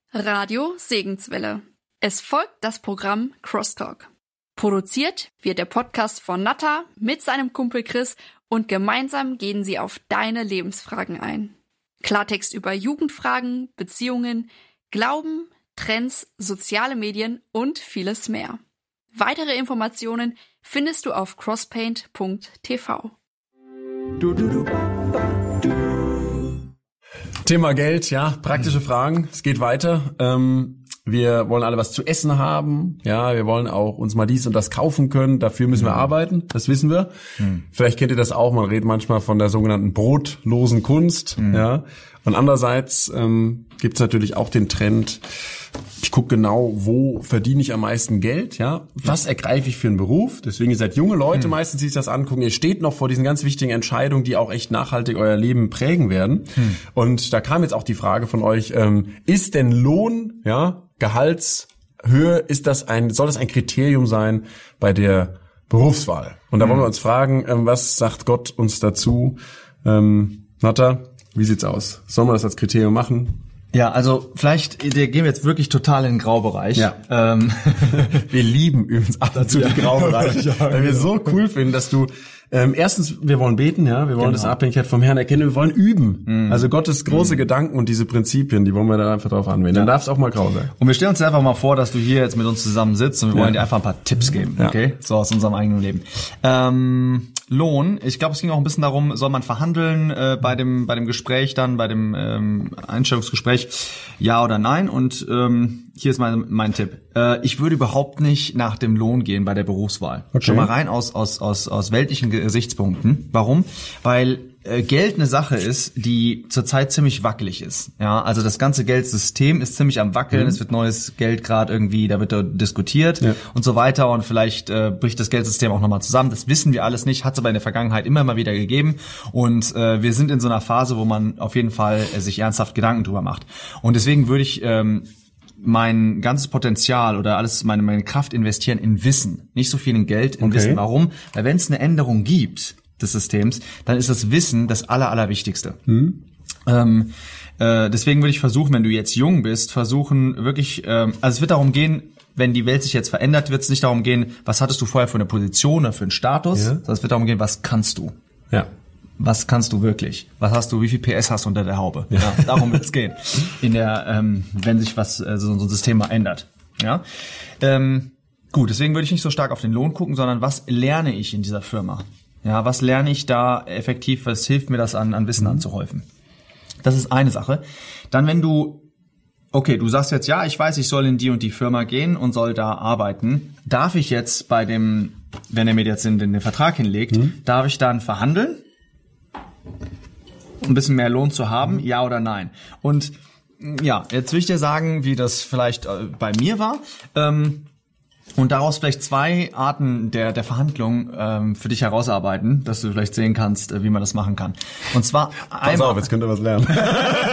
Radio Segenswelle. Es folgt das Programm Crosstalk. Produziert wird der Podcast von Natta mit seinem Kumpel Chris und gemeinsam gehen sie auf deine Lebensfragen ein. Klartext über Jugendfragen, Beziehungen, Glauben, Trends, soziale Medien und vieles mehr. Weitere Informationen findest du auf crosspaint.tv. Thema Geld, ja, praktische Fragen. Es geht weiter. Wir wollen alle was zu essen haben. Ja, wir wollen auch uns mal dies und das kaufen können. Dafür müssen wir arbeiten. Das wissen wir. Vielleicht kennt ihr das auch. Man redet manchmal von der sogenannten brotlosen Kunst. Ja. Und andererseits gibt es natürlich auch den Trend, ich gucke genau, wo verdiene ich am meisten Geld, ja? Was ergreife ich für einen Beruf? Deswegen, ihr seid junge Leute meistens, die sich das angucken. Ihr steht noch vor diesen ganz wichtigen Entscheidungen, die auch echt nachhaltig euer Leben prägen werden. Und da kam jetzt auch die Frage von euch, ist denn Lohn, ja, Gehaltshöhe, soll das ein Kriterium sein bei der Berufswahl? Und da wollen wir uns fragen, was sagt Gott uns dazu? Natta, wie sieht's aus? Sollen wir das als Kriterium machen? Ja, also vielleicht gehen wir jetzt wirklich total in den Graubereich. Ja. Wir lieben übrigens ab und zu den Graubereich, weil wir so cool finden, dass du erstens, wir wollen beten, ja, wir wollen das Abhängigkeit vom Herrn erkennen, wir wollen üben. Also Gottes große Gedanken und diese Prinzipien, die wollen wir da einfach drauf anwenden. Dann darf es auch mal grau sein. Und wir stellen uns einfach mal vor, dass du hier jetzt mit uns zusammen sitzt und wir wollen dir einfach ein paar Tipps geben, okay? So aus unserem eigenen Leben. Lohn, ich glaube, es ging auch ein bisschen darum, soll man verhandeln bei dem Gespräch dann, bei dem Einstellungsgespräch, ja oder nein? Und hier ist mein Tipp. Ich würde überhaupt nicht nach dem Lohn gehen bei der Berufswahl. Okay. Schon mal rein aus weltlichen Gesichtspunkten. Warum? Weil Geld eine Sache ist, die zurzeit ziemlich wackelig ist. Ja, also das ganze Geldsystem ist ziemlich am Wackeln. Es wird neues Geld gerade irgendwie, da wird diskutiert und so weiter. Und vielleicht bricht das Geldsystem auch nochmal zusammen. Das wissen wir alles nicht. Hat es aber in der Vergangenheit immer mal wieder gegeben. Und wir sind in so einer Phase, wo man auf jeden Fall sich ernsthaft Gedanken drüber macht. Und deswegen würde ich mein ganzes Potenzial oder alles meine Kraft investieren in Wissen. Nicht so viel in Geld, in Wissen. Warum? Weil wenn es eine Änderung gibt des Systems, dann ist das Wissen das Allerwichtigste. Deswegen würde ich versuchen, wenn du jetzt jung bist, wirklich, also es wird darum gehen, wenn die Welt sich jetzt verändert, wird es nicht darum gehen, was hattest du vorher für eine Position oder für einen Status, sondern es wird darum gehen, was kannst du? Ja. Was kannst du wirklich? Was hast du? Wie viel PS hast du unter der Haube? Ja, darum wird's gehen. Wenn sich was so ein System mal ändert. Ja. Gut, deswegen würde ich nicht so stark auf den Lohn gucken, sondern was lerne ich in dieser Firma? Ja, was lerne ich da effektiv? Was hilft mir das an Wissen anzuhäufen? Das ist eine Sache. Dann, wenn du sagst jetzt, ja, ich weiß, ich soll in die und die Firma gehen und soll da arbeiten. Darf ich jetzt wenn er mir jetzt den Vertrag hinlegt, darf ich dann verhandeln? Ein bisschen mehr Lohn zu haben, ja oder nein? Und ja, jetzt will ich dir sagen, wie das vielleicht bei mir war. Und daraus vielleicht zwei Arten der Verhandlung für dich herausarbeiten, dass du vielleicht sehen kannst, wie man das machen kann. Und zwar Pass auf, jetzt könnt ihr was lernen.